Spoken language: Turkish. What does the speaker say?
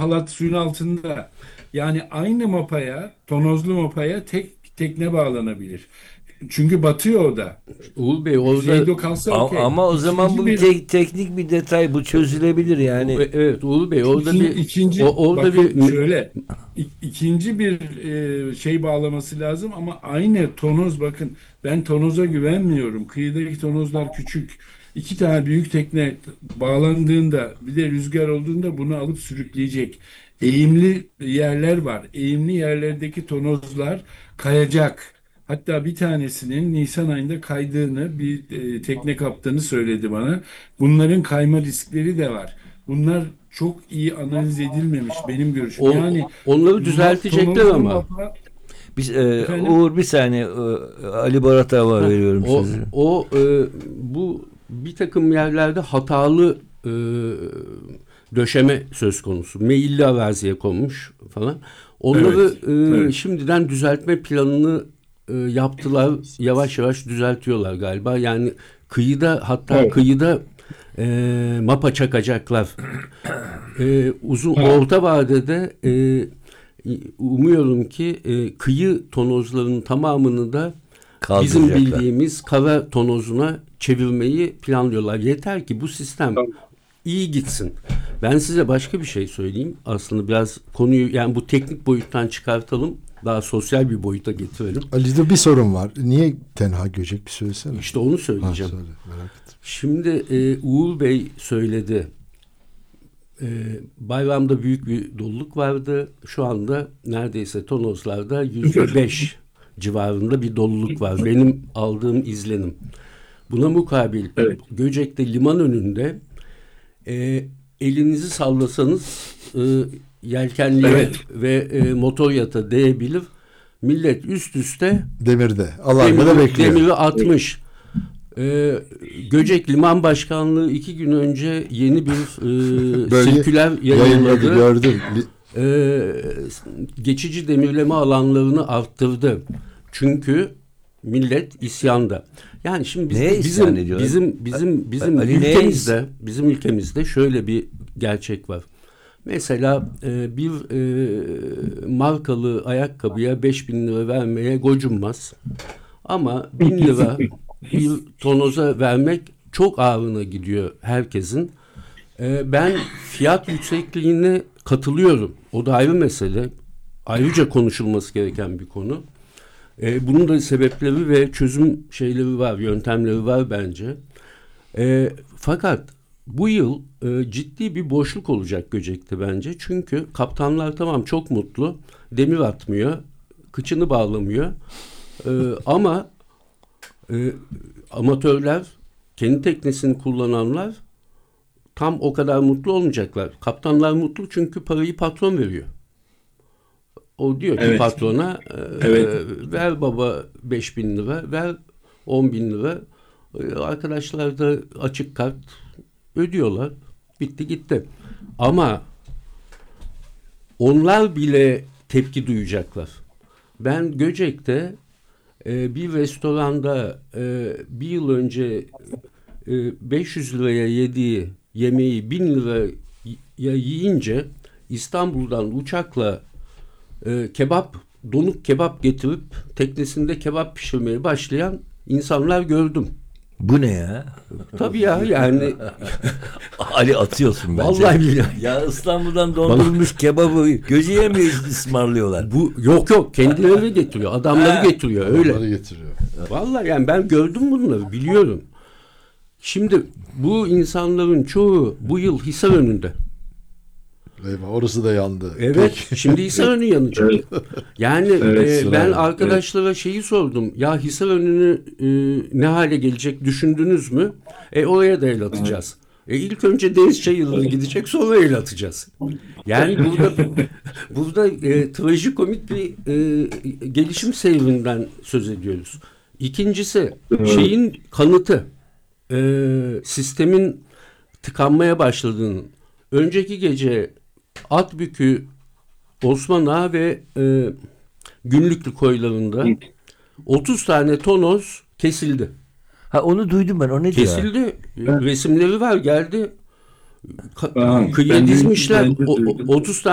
halat suyun altında. Yani aynı mapaya, tonozlu mapaya tek tekne bağlanabilir. Çünkü batıyor o da. Uğur Bey orada Güneydoğu kalsa okey. Ama o zaman İkinci bu bir bir teknik bir detay, bu çözülebilir yani. evet Uğur Bey orada bir ikinci orada bakın bir şöyle ikinci bir şey bağlaması lazım ama aynı tonoz bakın ben tonoza güvenmiyorum. Kıyıdaki tonozlar küçük. İki tane büyük tekne bağlandığında bir de rüzgar olduğunda bunu alıp sürükleyecek. Eğimli yerler var. Eğimli yerlerdeki tonozlar kayacak. Hatta bir tanesinin Nisan ayında kaydığını bir tekne kaptanı söyledi bana. Bunların kayma riskleri de var. Bunlar çok iyi analiz edilmemiş benim görüşüm. Yani onları düzeltecekler tonozlu ama. mapa Biz, efendim Uğur bir saniye, Ali Barat'a veriyorum O, sözü. bu bir takım yerlerde hatalı döşeme söz konusu. Meyilli araziye konmuş falan. Onları evet, evet. şimdiden düzeltme planını yaptılar. Yavaş yavaş düzeltiyorlar galiba. Yani kıyıda hatta Evet. kıyıda mapa çakacaklar. Uzun Ha, orta vadede umuyorum ki kıyı tonozlarının tamamını da bizim Kaldıracaklar. bildiğimiz kara tonozuna çevirmeyi planlıyorlar. Yeter ki bu sistem tamam. iyi gitsin. Ben size başka bir şey söyleyeyim. Aslında biraz konuyu yani bu teknik boyuttan çıkartalım. Daha sosyal bir boyuta getirelim. Ali'de bir sorun var. Niye tenha göcek bir söylesene. İşte onu Ha, söyleyeceğim. söyle, merak ettim. Şimdi Uğur Bey söyledi. Bayramda büyük bir doluluk vardı. Şu anda neredeyse tonozlarda %5 civarında bir doluluk var. Benim aldığım izlenim. Buna mukabil Evet. Göcek'te liman önünde elinizi sallasanız yelkenliye Evet. ve motor yata değebilir. Millet üst üste Demirde. Alarmada bekliyor. demiri atmış. Göcek Liman Başkanlığı 2 gün önce yeni bir sirküler yayınladı. Gördüm. Geçici demirleme alanlarını arttırdı. Çünkü millet isyanda. Yani şimdi Neye isyan ediyorlar? bizim Ali, bizim ülkemizde şöyle bir gerçek var. Mesela bir markalı ayakkabıya 5.000 lira vermeye gocunmaz. Ama 1.000 lira bir tonoza vermek çok ağırına gidiyor herkesin. Ben fiyat yüksekliğine katılıyorum. O da ayrı mesele. Ayrıca konuşulması gereken bir konu. Bunun da sebepleri ve çözüm şeyleri var, yöntemleri var bence. Fakat bu yıl ciddi bir boşluk olacak Göcek'te bence. Çünkü kaptanlar tamam çok mutlu. Demir atmıyor, kıçını bağlamıyor. Ama amatörler, kendi teknesini kullananlar tam o kadar mutlu olmayacaklar. Kaptanlar mutlu çünkü parayı patron veriyor. O diyor ki Evet. patrona Evet. ver baba 5.000 lira, ver 10.000 lira. Arkadaşlar da açık kart ödüyorlar. Bitti gitti. Ama onlar bile tepki duyacaklar. Ben Göcek'te bir restoranda bir yıl önce 500 liraya yediği yemeği 1.000 liraya yiyince İstanbul'dan uçakla donuk kebap getirip teknesinde kebap pişirmeye başlayan insanlar gördüm. Bu ne ya? Tabii ya yani Ali atıyorsun bence. vallahi billahi. Ya İstanbul'dan dondurulmuş kebabı gözüye mi ısmarlıyorlar? Bu yok kendileri getiriyor. Adamları getiriyor öyle. Onları getiriyor. Vallahi yani ben gördüm bunları biliyorum. Şimdi bu insanların çoğu bu yıl Hisarönü'nde. Eyvah, orası da yandı. Evet. Peki. Şimdi Hisarönü yanacak. Evet. Yani Evet, ben evet. arkadaşlara şeyi sordum. Ya Hisarönü'nü ne hale gelecek düşündünüz mü? Oraya da el atacağız. İlk önce deniz çayırına gidecek sonra el atacağız. Yani burada trajikomik bir gelişim seyrinden söz ediyoruz. İkincisi şeyin kanıtı sistemin tıkanmaya başladığının. Önceki gece Atbükü, Osman Ağa ve Günlüklü koylarında 30 tane tonoz kesildi. Ha, onu duydum ben. O ne diyor? Kesildi. Resimleri var geldi. Ben Kıyıya de- dizmişler. ben de duydum. 30